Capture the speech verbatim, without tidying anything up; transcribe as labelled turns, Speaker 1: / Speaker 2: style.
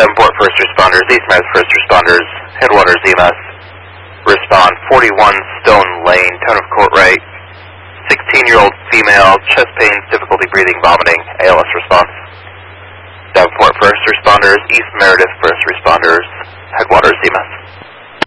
Speaker 1: Davenport first responders, East Meadows first responders, Headwaters E M S. Respond forty-one Stone Lane, tone of court right. sixteen-year-old female, chest pains, difficulty breathing, vomiting, A L S response. Davenport first responders, East Meredith first responders, Headwaters E M S.